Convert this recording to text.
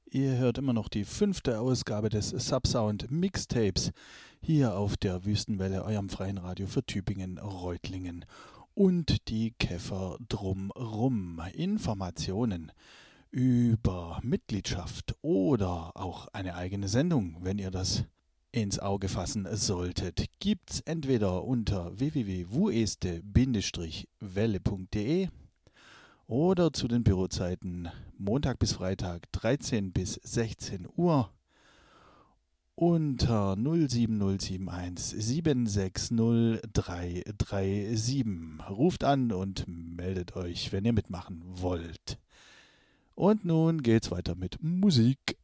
Ihr hört immer noch die 5. Ausgabe des Subsound Mixtapes hier auf der Wüstenwelle, eurem freien Radio für Tübingen, Reutlingen und die Käfer drumrum. Informationen über Mitgliedschaft oder auch eine eigene Sendung, wenn ihr das ins Auge fassen solltet, gibt's entweder unter www.wueste-welle.de oder zu den Bürozeiten Montag bis Freitag 13 bis 16 Uhr unter 07071 760 337. Ruft an und meldet euch, wenn ihr mitmachen wollt. Und nun geht's weiter mit Musik.